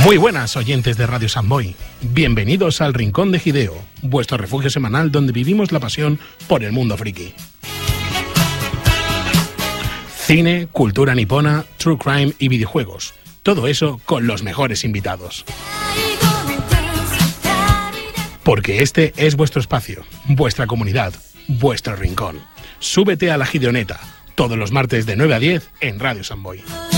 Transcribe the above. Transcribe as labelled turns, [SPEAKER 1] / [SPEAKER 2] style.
[SPEAKER 1] Muy buenas oyentes de Radio Samboy, bienvenidos al Rincón de Hideo, vuestro refugio semanal donde vivimos la pasión por el mundo friki. Cine, cultura nipona, true crime y videojuegos, todo eso con los mejores invitados. Porque este es vuestro espacio, vuestra comunidad, vuestro rincón. Súbete a la Gideoneta, todos los martes de 9 a 10 en Radio Samboy.